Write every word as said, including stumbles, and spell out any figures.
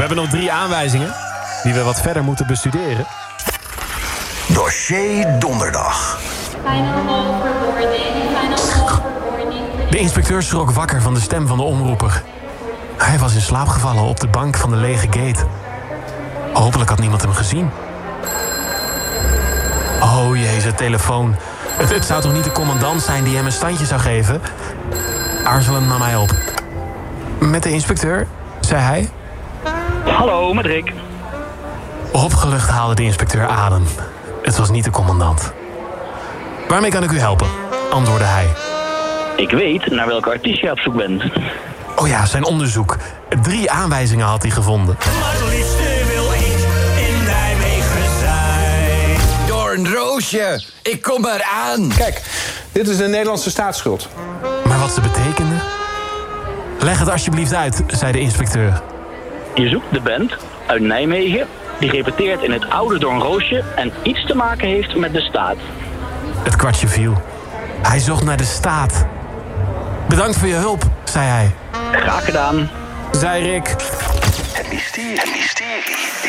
hebben nog drie aanwijzingen die we wat verder moeten bestuderen. Dossier Donderdag. De inspecteur schrok wakker van de stem van de omroeper. Hij was in slaap gevallen op de bank van de lege gate. Hopelijk had niemand hem gezien. Oh jee, zijn telefoon. Het, het zou toch niet de commandant zijn die hem een standje zou geven? Aarzelend nam hij op. Met de inspecteur, zei hij. Hallo, met Rick. Opgelucht haalde de inspecteur adem. Het was niet de commandant. Waarmee kan ik u helpen? Antwoordde hij. Ik weet naar welke artiest je op zoek bent. Oh ja, zijn onderzoek. Drie aanwijzingen had hij gevonden. Maar het liefste wil ik in Nijmegen zijn. Doornroosje, ik kom eraan. Kijk, dit is de Nederlandse staatsschuld. Maar wat ze betekende? Leg het alsjeblieft uit, zei de inspecteur. Je zoekt de band uit Nijmegen die repeteert in het oude Doornroosje en iets te maken heeft met de staat. Het kwartje viel. Hij zocht naar de staat. Bedankt voor je hulp, zei hij. Graag gedaan, zei Rick. Het mysterie, het mysterie